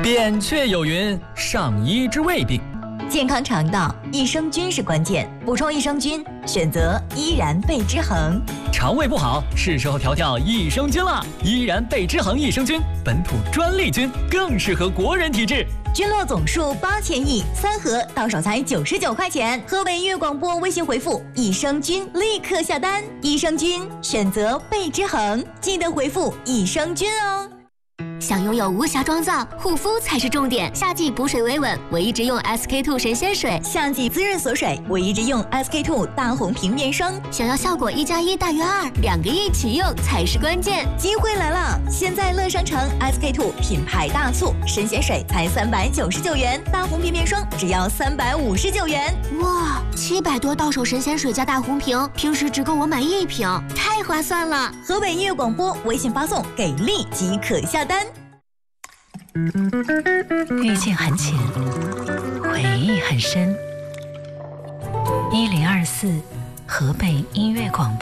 扁鹊有云：上医之未病。 健康肠道，益生菌是关键，补充益生菌，选择依然贝之恒。 肠胃不好，是时候调调益生菌了。依然贝之恒益生菌，本土专利菌，更适合国人体质。 菌落总数8000亿，3盒到手才99块钱。河北音乐广播微信回复“益生菌”立刻下单。益生菌选择贝之恒，记得回复“益生菌”哦。 想拥有无瑕妆造，护肤才是重点。夏季补水维稳，我一直用 SK2 神仙水； 夏季滋润锁水，我一直用 SK2 大红瓶面霜。 想要效果1+1大于2，2个一起用才是关键。 机会来了！现在乐商城 SK2 品牌大促，神仙水才399元，大红瓶面霜只要359元。 哇，700多到手神仙水加大红瓶，平时只够我买1瓶，太划算了！ 河北音乐广播微信发送“给力”即可下单。 遇见很浅，回忆很深。1024河北音乐广播。